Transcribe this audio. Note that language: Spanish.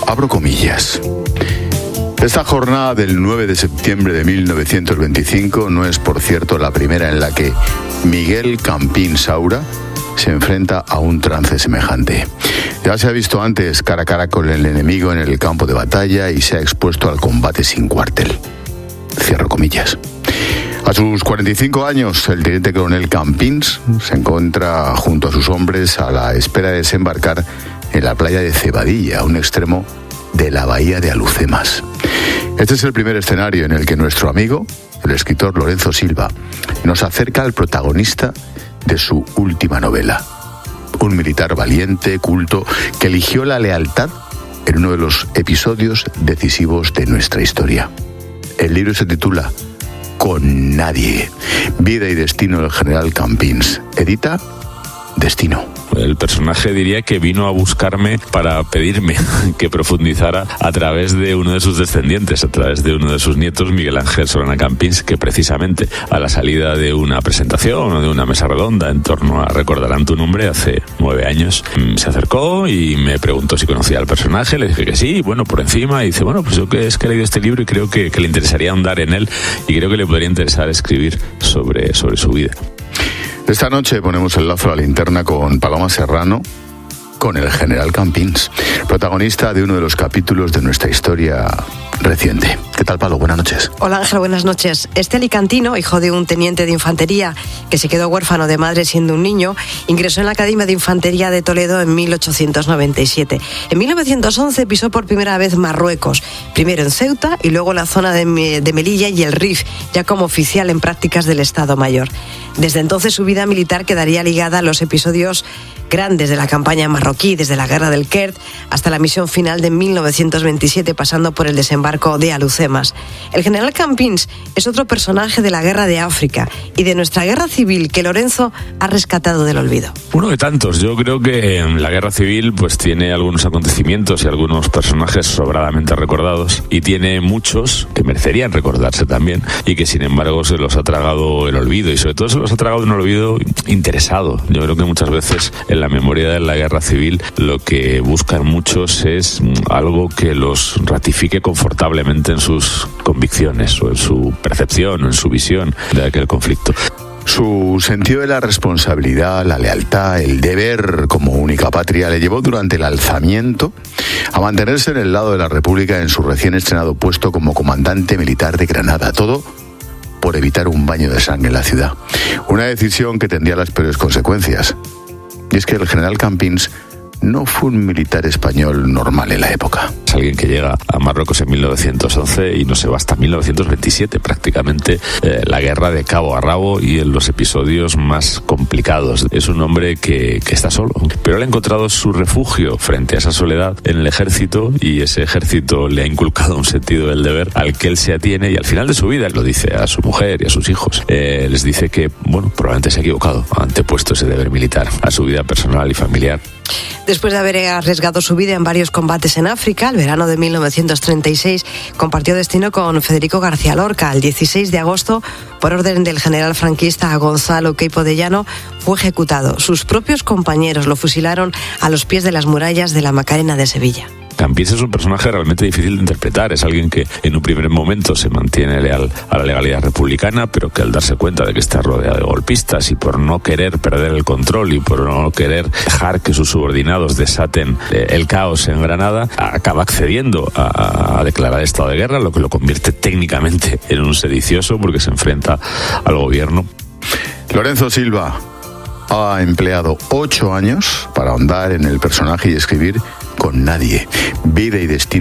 abro comillas. Esta jornada del 9 de septiembre de 1925 no es, por cierto, la primera en la que Miguel Campín Saura se enfrenta a un trance semejante. Ya se ha visto antes cara a cara con el enemigo en el campo de batalla y se ha expuesto al combate sin cuartel. Cierro comillas. A sus 45 años, el teniente coronel Campins se encuentra junto a sus hombres a la espera de desembarcar en la playa de Cebadilla, a un extremo de la bahía de Alucemas. Este es el primer escenario en el que nuestro amigo, el escritor Lorenzo Silva, nos acerca al protagonista de su última novela. Un militar valiente, culto, que eligió la lealtad en uno de los episodios decisivos de nuestra historia. El libro se titula Con nadie. Vida y destino del general Campins. Edita Destino. El personaje diría que vino a buscarme para pedirme que profundizara a través de uno de sus descendientes, a través de uno de sus nietos, Miguel Ángel Solana Campins, que precisamente a la salida de una presentación o de una mesa redonda en torno a Recordarán tu nombre hace 9 años, se acercó y me preguntó si conocía al personaje. Le dije que sí, bueno, por encima, y dice, bueno, pues yo que es que he leído este libro y creo que le interesaría ahondar en él y creo que le podría interesar escribir sobre su vida. Esta noche ponemos el lazo a la linterna con Paloma Serrano, con el general Campins, protagonista de uno de los capítulos de nuestra historia reciente. ¿Qué tal, Palo? Buenas noches. Hola, Ángel, buenas noches. Este alicantino, hijo de un teniente de infantería que se quedó huérfano de madre siendo un niño, ingresó en la Academia de Infantería de Toledo en 1897. En 1911 pisó por primera vez Marruecos, primero en Ceuta y luego la zona de Melilla y el Rif, ya como oficial en prácticas del Estado Mayor. Desde entonces su vida militar quedaría ligada a los episodios grandes de la campaña marroquí, desde la guerra del Kert hasta la misión final de 1927, pasando por el desembarco de Alucemas. El general Campins es otro personaje de la guerra de África y de nuestra guerra civil que Lorenzo ha rescatado del olvido. Uno de tantos. Yo creo que la guerra civil pues tiene algunos acontecimientos y algunos personajes sobradamente recordados, y tiene muchos que merecerían recordarse también y que sin embargo se los ha tragado el olvido, y sobre todo se los ha tragado un olvido interesado. Yo creo que muchas veces en la memoria de la guerra civil lo que buscan muchos es algo que los ratifique confortablemente en sus convicciones o en su percepción o en su visión de aquel conflicto. Su sentido de la responsabilidad, la lealtad, el deber como única patria le llevó durante el alzamiento a mantenerse en el lado de la República en su recién estrenado puesto como comandante militar de Granada. Todo por evitar un baño de sangre en la ciudad. Una decisión que tendría las peores consecuencias. Y es que el general Campins no fue un militar español normal en la época. Es alguien que llega a Marruecos en 1911 y no se va hasta 1927, prácticamente la guerra de cabo a rabo y en los episodios más complicados. Es un hombre que está solo, pero él ha encontrado su refugio frente a esa soledad en el ejército, y ese ejército le ha inculcado un sentido del deber al que él se atiene, y al final de su vida lo dice a su mujer y a sus hijos. Les dice que, bueno, probablemente se ha equivocado, ha antepuesto ese deber militar a su vida personal y familiar. Después de haber arriesgado su vida en varios combates en África, el verano de 1936 compartió destino con Federico García Lorca. El 16 de agosto, por orden del general franquista Gonzalo Queipo de Llano, fue ejecutado. Sus propios compañeros lo fusilaron a los pies de las murallas de la Macarena de Sevilla. Campins es un personaje realmente difícil de interpretar. Es alguien que en un primer momento se mantiene leal a la legalidad republicana, pero que al darse cuenta de que está rodeado de golpistas y por no querer perder el control y por no querer dejar que sus subordinados desaten el caos en Granada, acaba accediendo a declarar estado de guerra, lo que lo convierte técnicamente en un sedicioso porque se enfrenta al gobierno. Lorenzo Silva ha empleado 8 años para ahondar en el personaje y escribir Con nadie. Vida y destino